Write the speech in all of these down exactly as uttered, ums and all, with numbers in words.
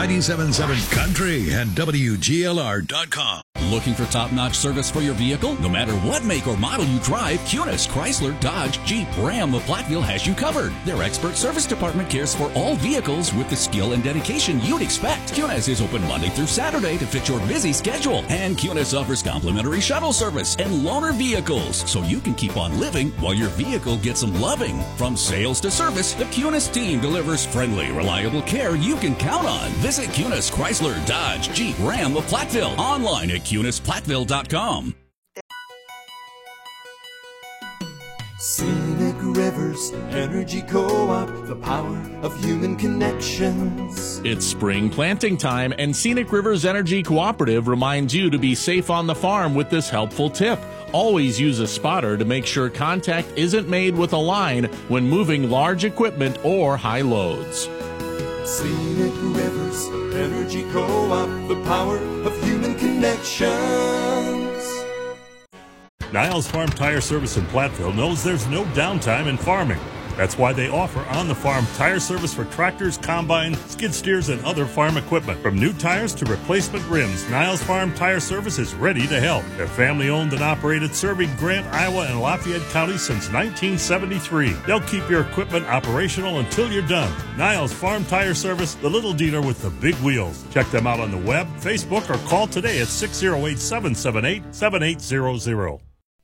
ninety-seven point seven Country and W G L R dot com. Looking for top-notch service for your vehicle? No matter what make or model you drive, Cunis, Chrysler, Dodge, Jeep, Ram of Platteville has you covered. Their expert service department cares for all vehicles with the skill and dedication you'd expect. Cunis is open Monday through Saturday to fit your busy schedule. And Cunis offers complimentary shuttle service and loaner vehicles, so you can keep on living while your vehicle gets some loving. From sales to service, the Cunis team delivers friendly, reliable care you can count on. Visit Cunis, Chrysler, Dodge, Jeep, Ram of Platteville. Online at Cunis Platteville dot com. Scenic Rivers Energy Co-op, the power of human connections. It's spring planting time, and Scenic Rivers Energy Cooperative reminds you to be safe on the farm with this helpful tip. Always use a spotter to make sure contact isn't made with a line when moving large equipment or high loads. Scenic Rivers Energy Co-op, the power of human connections. Niles Farm Tire Service in Platteville knows there's no downtime in farming. That's why they offer on-the-farm tire service for tractors, combines, skid steers, and other farm equipment. From new tires to replacement rims, Niles Farm Tire Service is ready to help. They're family-owned and operated, serving Grant, Iowa, and Lafayette counties since nineteen seventy-three. They'll keep your equipment operational until you're done. Niles Farm Tire Service, the little dealer with the big wheels. Check them out on the web, Facebook, or call today at six oh eight, seven seven eight, seven eight zero zero.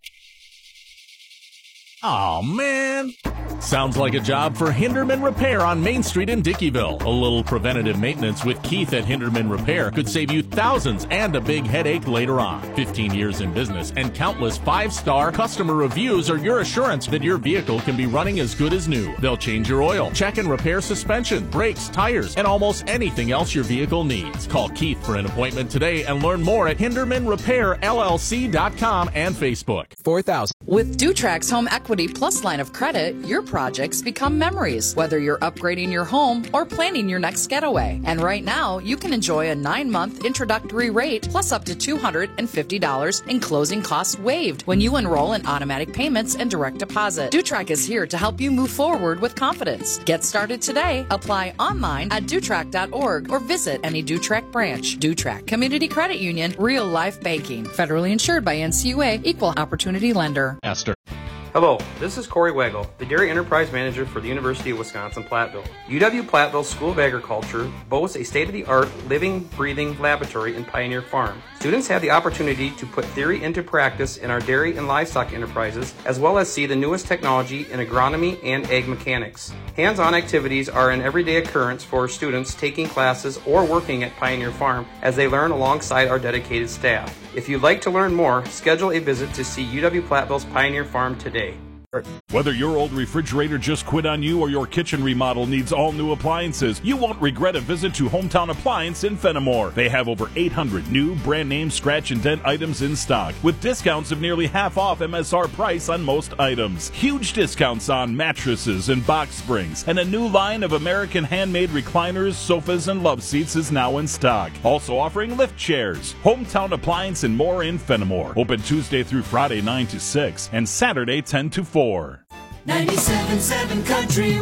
Aw, man. Sounds like a job for Hinderman Repair on Main Street in Dickeyville. A little preventative maintenance with Keith at Hinderman Repair could save you thousands and a big headache later on. fifteen years in business and countless five-star customer reviews are your assurance that your vehicle can be running as good as new. They'll change your oil, check and repair suspension, brakes, tires, and almost anything else your vehicle needs. Call Keith for an appointment today and learn more at Hinderman Repair L L C dot com and Facebook. four thousand. With Dutrax Home Equity Plus line of credit, your projects become memories, whether you're upgrading your home or planning your next getaway. And right now, you can enjoy a nine-month introductory rate plus up to two hundred fifty dollars in closing costs waived when you enroll in automatic payments and direct deposit. Dutrax is here to help you move forward with confidence. Get started today. Apply online at Dutrax dot org or visit any Dutrax branch. Dutrax Community Credit Union, real life banking. Federally insured by N C U A, equal opportunity lender. Esther. Hello, this is Corey Waggle, the Dairy Enterprise Manager for the University of Wisconsin-Platteville. U W-Platteville School of Agriculture boasts a state-of-the-art living, breathing laboratory in Pioneer Farm. Students have the opportunity to put theory into practice in our dairy and livestock enterprises, as well as see the newest technology in agronomy and ag mechanics. Hands-on activities are an everyday occurrence for students taking classes or working at Pioneer Farm as they learn alongside our dedicated staff. If you'd like to learn more, schedule a visit to see U W-Platteville's Pioneer Farm today. Whether your old refrigerator just quit on you or your kitchen remodel needs all new appliances, you won't regret a visit to Hometown Appliance in Fenimore. They have over eight hundred new brand name scratch and dent items in stock with discounts of nearly half off M S R price on most items. Huge discounts on mattresses and box springs, and a new line of American handmade recliners, sofas, and love seats is now in stock. Also offering lift chairs. Hometown Appliance and more in Fenimore. Open Tuesday through Friday nine to six and Saturday ten to four. ninety-seven point seven Country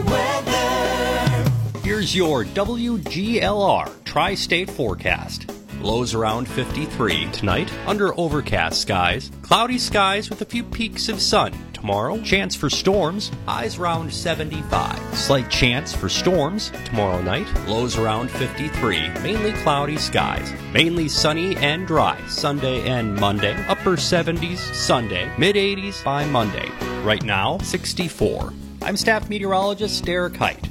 Weather. Here's your W G L R Tri-State forecast. Lows around fifty-three. Tonight, under overcast skies. Cloudy skies with a few peaks of sun. Tomorrow, chance for storms. Highs around seventy-five. Slight chance for storms tomorrow night. Lows around fifty-three. Mainly cloudy skies. Mainly sunny and dry Sunday and Monday. Upper seventies Sunday. Mid eighties by Monday. Right now, sixty-four. I'm staff meteorologist Derek Height.